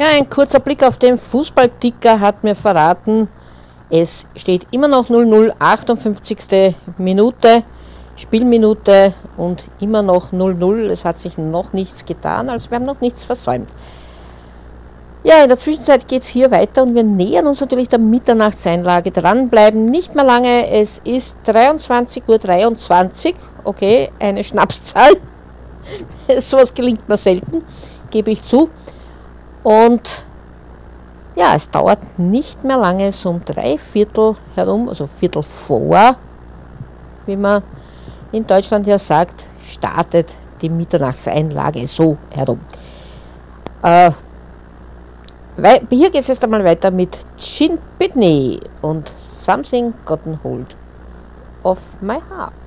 Ja, ein kurzer Blick auf den Fußballticker hat mir verraten, es steht immer noch 0-0, 58. Minute, Spielminute und immer noch 0-0. Es hat sich noch nichts getan, also wir haben noch nichts versäumt. Ja, in der Zwischenzeit geht es hier weiter und wir nähern uns natürlich der Mitternachtseinlage. Dranbleiben nicht mehr lange, es ist 23:23 Uhr, okay, eine Schnapszahl. Sowas gelingt mir selten, gebe ich zu. Und ja, es dauert nicht mehr lange, so um 3/4 herum, also Viertel vor, wie man in Deutschland ja sagt, startet die Mitternachtseinlage so herum. Hier geht es jetzt einmal weiter mit Gin Pitney und Something Gotten Hold of My Heart.